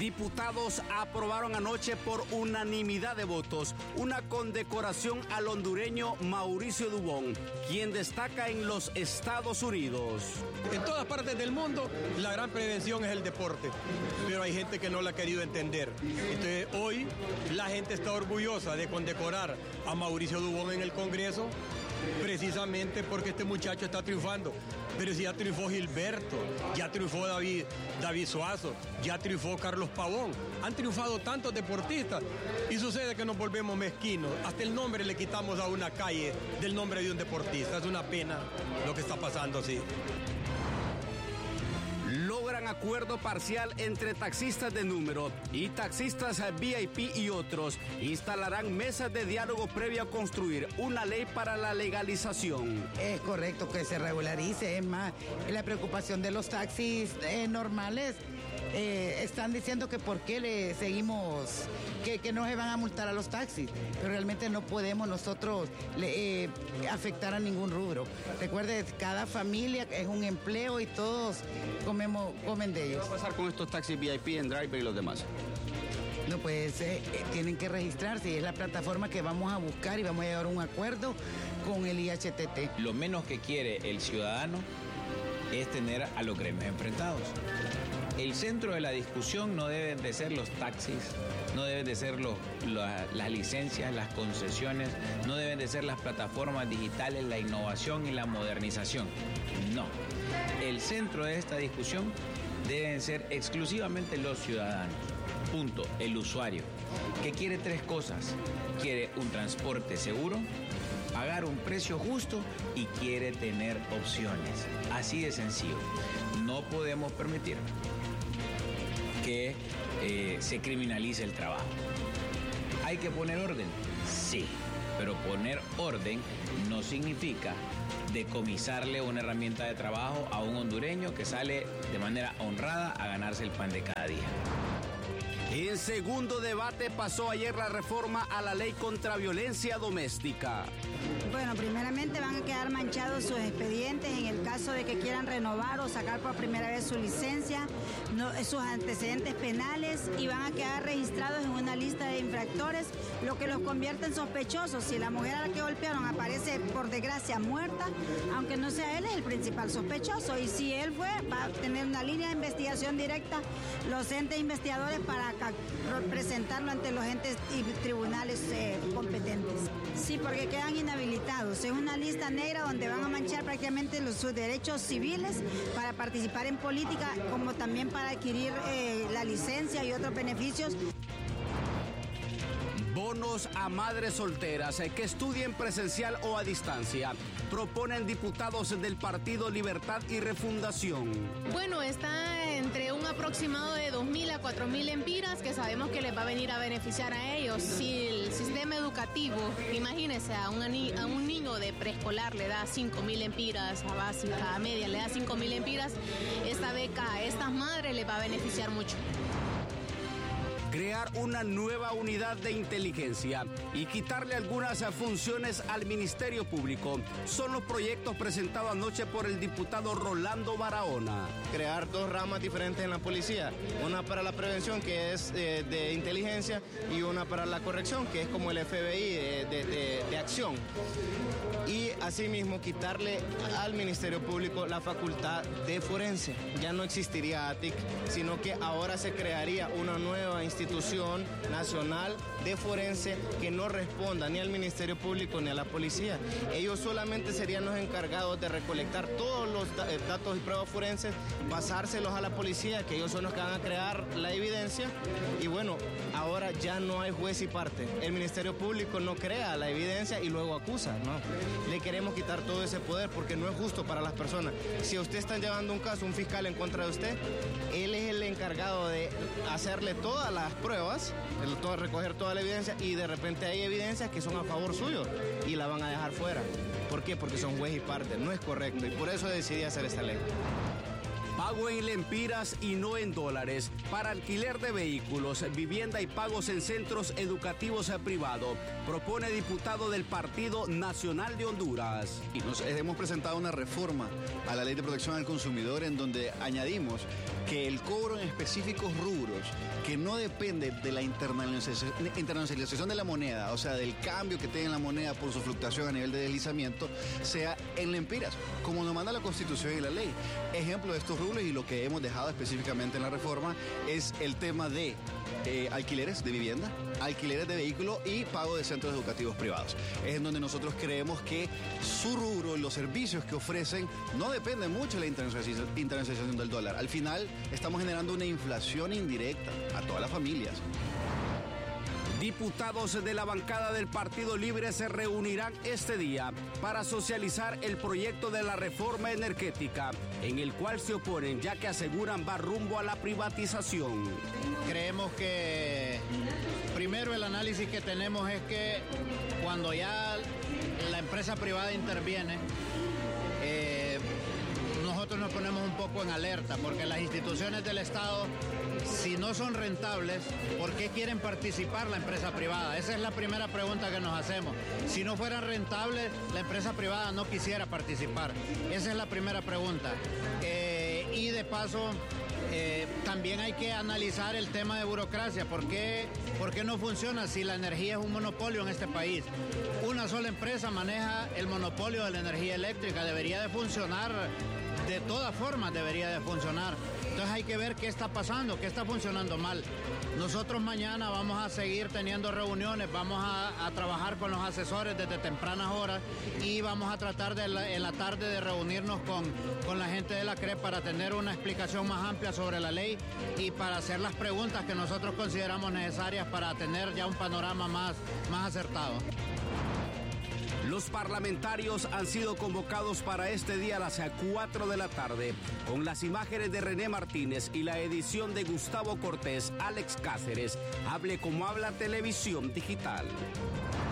Diputados aprobaron anoche por unanimidad de votos una condecoración al hondureño Mauricio Dubón, quien destaca en los Estados Unidos. En todas partes del mundo la gran prevención es el deporte, pero hay gente que no la ha querido entender. Entonces hoy la gente está orgullosa de condecorar a Mauricio Dubón en el Congreso, precisamente porque este muchacho está triunfando. Pero si ya triunfó Gilberto, ya triunfó David Suazo, ya triunfó Carlos Pavón, han triunfado tantos deportistas y sucede que nos volvemos mezquinos. Hasta el nombre le quitamos a una calle del nombre de un deportista. Es una pena lo que está pasando así. Logran acuerdo parcial entre taxistas de número y taxistas VIP y otros. Instalarán mesas de diálogo previo a construir una ley para la legalización. Es correcto que se regularice, es más, la preocupación de los taxis normales. Están diciendo que por qué le seguimos, que no se van a multar a los taxis, pero realmente no podemos nosotros afectar a ningún rubro. Recuerde, cada familia es un empleo y todos comen de ellos. ¿Qué va a pasar con estos taxis VIP, en Driver y los demás? No, pues tienen que registrarse y es la plataforma que vamos a buscar y vamos a llegar a un acuerdo con el IHTT. Lo menos que quiere el ciudadano es tener a los gremios enfrentados. El centro de la discusión no deben de ser los taxis, no deben de ser las licencias, las concesiones, no deben de ser las plataformas digitales, la innovación y la modernización. No. El centro de esta discusión deben ser exclusivamente los ciudadanos. Punto. El usuario, que quiere tres cosas. Quiere un transporte seguro, pagar un precio justo y quiere tener opciones. Así de sencillo. No podemos permitir que se criminalice el trabajo. ¿Hay que poner orden? Sí, pero poner orden no significa decomisarle una herramienta de trabajo a un hondureño que sale de manera honrada a ganarse el pan de cada día. En segundo debate pasó ayer la reforma a la ley contra violencia doméstica. Bueno, primeramente van a quedar manchados sus expedientes en el caso de que quieran renovar o sacar por primera vez su licencia, sus antecedentes penales, y van a quedar registrados en una lista de infractores, lo que los convierte en sospechosos. Si la mujer a la que golpearon aparece por desgracia muerta, aunque no sea él, es el principal sospechoso, y si él fue, va a tener una línea de investigación directa los entes investigadores para presentarlo ante los entes y tribunales competentes. Sí, porque quedan inhabilitados. Es una lista negra donde van a manchar prácticamente sus derechos civiles para participar en política, como también para adquirir la licencia y otros beneficios. Bonos a madres solteras que estudien presencial o a distancia. Proponen diputados del Partido Libertad y Refundación. Bueno, está entre un aproximado de 2.000 a 4.000 empiras que sabemos que les va a venir a beneficiar a ellos. Si el sistema educativo, imagínense, a un niño de preescolar le da 5.000 empiras, a básica, a media le da 5.000 empiras, esta beca a estas madres les va a beneficiar mucho. Crear una nueva unidad de inteligencia y quitarle algunas funciones al Ministerio Público son los proyectos presentados anoche por el diputado Rolando Barahona. Crear dos ramas diferentes en la policía, una para la prevención, que es de inteligencia, y una para la corrección, que es como el FBI de acción. Y asimismo quitarle al Ministerio Público la facultad de forense. Ya no existiría ATIC, sino que ahora se crearía una nueva institución nacional de forense que no responda ni al Ministerio Público ni a la policía. Ellos solamente serían los encargados de recolectar todos los datos y pruebas forenses, pasárselos a la policía, que ellos son los que van a crear la evidencia. Y bueno, ahora ya no hay juez y parte. El Ministerio Público no crea la evidencia y luego acusa, ¿no? Le queremos quitar todo ese poder porque no es justo para las personas. Si a usted están llevando un caso, un fiscal en contra de usted, él es el encargado de hacerle todas las pruebas, recoger toda la evidencia, y de repente hay evidencias que son a favor suyo y la van a dejar fuera. ¿Por qué? Porque son juez y parte. No es correcto, y por eso decidí hacer esta ley. Pago en lempiras y no en dólares para alquiler de vehículos, vivienda y pagos en centros educativos privados, propone diputado del Partido Nacional de Honduras. Y hemos presentado una reforma a la Ley de Protección al Consumidor en donde añadimos que el cobro en específicos rubros que no depende de la internacionalización de la moneda, o sea, del cambio que tenga la moneda por su fluctuación a nivel de deslizamiento, sea en lempiras, como nos manda la Constitución y la ley. Ejemplo de estos rubros y lo que hemos dejado específicamente en la reforma es el tema de alquileres de vivienda, alquileres de vehículos y pago de centros educativos privados. Es en donde nosotros creemos que su rubro, los servicios que ofrecen, no dependen mucho de la internacionalización del dólar. Al final, estamos generando una inflación indirecta a todas las familias. Diputados de la bancada del Partido Libre se reunirán este día para socializar el proyecto de la reforma energética, en el cual se oponen ya que aseguran va rumbo a la privatización. Creemos que primero el análisis que tenemos es que cuando ya la empresa privada interviene, nosotros nos ponemos un poco en alerta porque las instituciones del Estado, si no son rentables, ¿por qué quieren participar la empresa privada? Esa es la primera pregunta que nos hacemos. Si no fueran rentables, la empresa privada no quisiera participar. Esa es la primera pregunta. Y de paso, también hay que analizar el tema de burocracia. ¿Por qué no funciona si la energía es un monopolio en este país? Una sola empresa maneja el monopolio de la energía eléctrica. Debería de funcionar, de todas formas debería de funcionar. Entonces hay que ver qué está pasando, qué está funcionando mal. Nosotros mañana vamos a seguir teniendo reuniones, vamos a trabajar con los asesores desde tempranas horas y vamos a tratar en la tarde de reunirnos con la gente de la CRE para tener una explicación más amplia sobre la ley y para hacer las preguntas que nosotros consideramos necesarias para tener ya un panorama más acertado. Los parlamentarios han sido convocados para este día a las 4 de la tarde, con las imágenes de René Martínez y la edición de Gustavo Cortés, Alex Cáceres. Hable como habla Televisión Digital.